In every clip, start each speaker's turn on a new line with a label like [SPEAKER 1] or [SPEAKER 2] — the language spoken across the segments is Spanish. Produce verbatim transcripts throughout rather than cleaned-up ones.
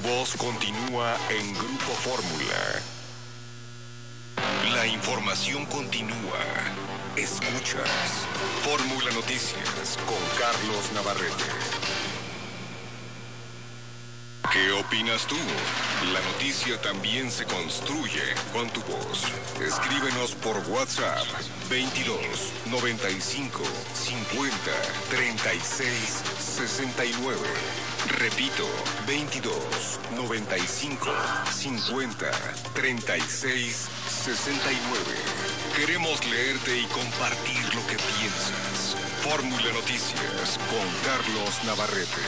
[SPEAKER 1] voz continúa en Grupo Fórmula. La información continúa. Escuchas Fórmula Noticias con Carlos Navarrete. ¿Qué opinas tú? La noticia también se construye con tu voz. Escríbenos por WhatsApp veintidós, noventa y cinco, cincuenta, treinta y seis, sesenta y nueve. Repito, veintidós, noventa y cinco, cincuenta, treinta y seis, sesenta y nueve. Queremos leerte y compartir lo que piensas. Fórmula Noticias con Carlos Navarrete.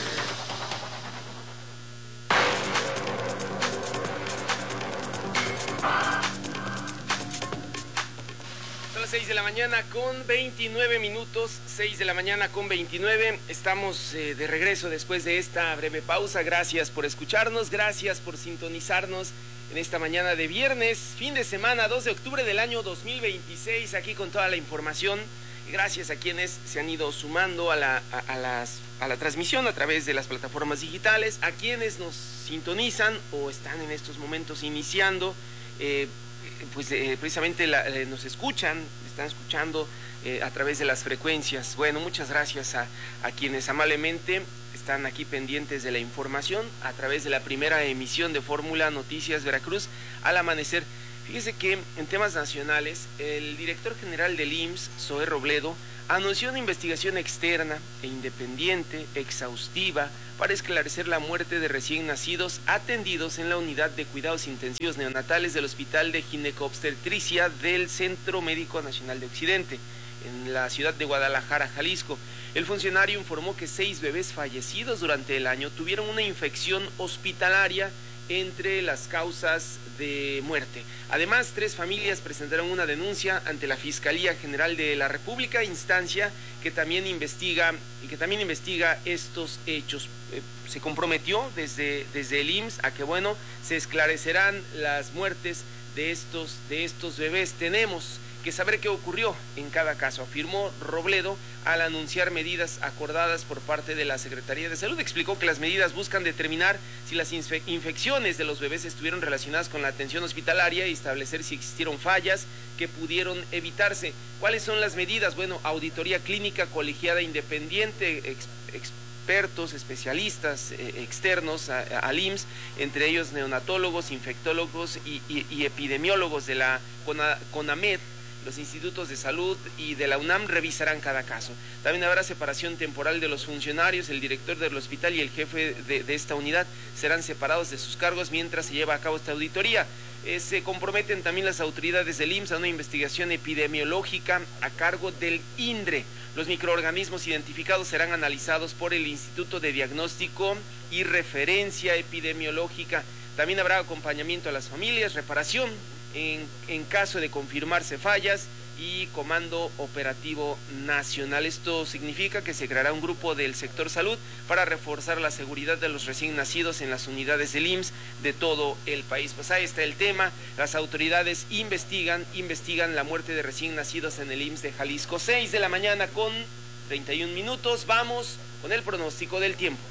[SPEAKER 2] seis de la mañana con veintinueve minutos, seis de la mañana con veintinueve. Estamos eh, de regreso después de esta breve pausa. Gracias por escucharnos, gracias por sintonizarnos en esta mañana de viernes, fin de semana, dos de octubre del año dos mil veintiséis, aquí con toda la información. Gracias a quienes se han ido sumando a la, a, a las, a la transmisión a través de las plataformas digitales, a quienes nos sintonizan o están en estos momentos iniciando, eh, pues eh, precisamente la, eh, nos escuchan, están escuchando eh, a través de las frecuencias. Bueno, muchas gracias a, a quienes amablemente están aquí pendientes de la información a través de la primera emisión de Fórmula Noticias Veracruz al amanecer. Fíjese que en temas nacionales, el director general del I M S S, Zoé Robledo, anunció una investigación externa e independiente, exhaustiva, para esclarecer la muerte de recién nacidos atendidos en la unidad de cuidados intensivos neonatales del Hospital de Ginecobstetricia del Centro Médico Nacional de Occidente, en la ciudad de Guadalajara, Jalisco. El funcionario informó que seis bebés fallecidos durante el año tuvieron una infección hospitalaria entre las causas de muerte. Además, tres familias presentaron una denuncia ante la Fiscalía General de la República, instancia que también investiga y que también investiga estos hechos. Eh, se comprometió desde, desde el I M S S a que, bueno, se esclarecerán las muertes de estos, de estos bebés. Tenemos que saber qué ocurrió en cada caso, afirmó Robledo al anunciar medidas acordadas por parte de la Secretaría de Salud. Explicó que las medidas buscan determinar si las infecciones de los bebés estuvieron relacionadas con la atención hospitalaria y establecer si existieron fallas que pudieron evitarse. ¿Cuáles son las medidas? Bueno, auditoría clínica colegiada independiente, ex, expertos, especialistas eh, externos a, a, al I M S S, entre ellos neonatólogos, infectólogos y, y, y epidemiólogos de la CONA, CONAMED. Los institutos de salud y de la UNAM revisarán cada caso. También habrá separación temporal de los funcionarios. El director del hospital y el jefe de, de esta unidad serán separados de sus cargos mientras se lleva a cabo esta auditoría. Eh, se comprometen también las autoridades del I M S S a una investigación epidemiológica a cargo del INDRE. Los microorganismos identificados serán analizados por el Instituto de Diagnóstico y Referencia Epidemiológica. También habrá acompañamiento a las familias, reparación En, en caso de confirmarse fallas y comando operativo nacional. Esto significa que se creará un grupo del sector salud para reforzar la seguridad de los recién nacidos en las unidades del I M S S de todo el país. Pues ahí está el tema. Las autoridades investigan, investigan la muerte de recién nacidos en el I M S S de Jalisco. seis de la mañana con treinta y un minutos. Vamos con el pronóstico del tiempo.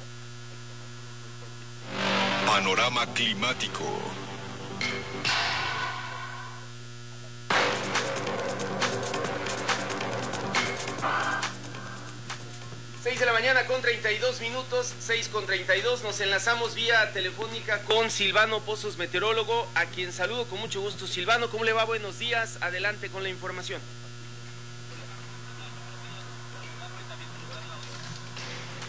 [SPEAKER 1] Panorama climático.
[SPEAKER 2] seis de la mañana con treinta y dos minutos, seis con treinta y dos, nos enlazamos vía telefónica con Silvano Pozos, meteorólogo, a quien saludo con mucho gusto. Silvano, ¿cómo le va? Buenos días, adelante con la información.